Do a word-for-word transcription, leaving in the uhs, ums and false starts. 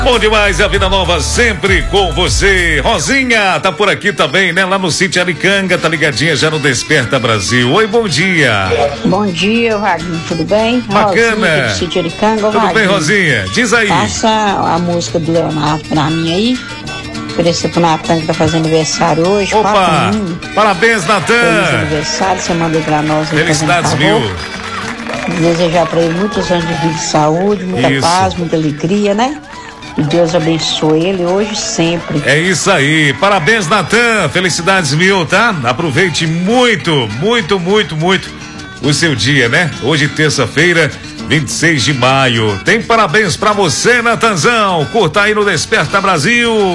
Bom demais, a Vida Nova sempre com você. Rosinha tá por aqui também, né? Lá no sítio Aricanga, tá ligadinha já no Desperta Brasil. Oi, bom dia. Bom dia, Wagner, tudo bem? Bacana. Rosinha, do sítio Aricanga, Tudo Wagner. bem, Rosinha? Diz aí. Passa a música do Leonardo pra mim aí. Oferecer pro Natan que tá fazendo aniversário hoje. Opa, quatro, parabéns, Feliz Natan. aniversário, você manda pra nós. Felicidades mil. Desejar pra ele muitos anos de vida e saúde, muita Isso. paz, muita alegria, né? E Deus abençoe ele hoje e sempre. É isso aí. Parabéns, Natan. Felicidades mil, tá? Aproveite muito, muito, muito, muito o seu dia, né? Hoje, terça-feira, vinte e seis de maio. Tem parabéns pra você, Natanzão. Curta aí no Desperta Brasil.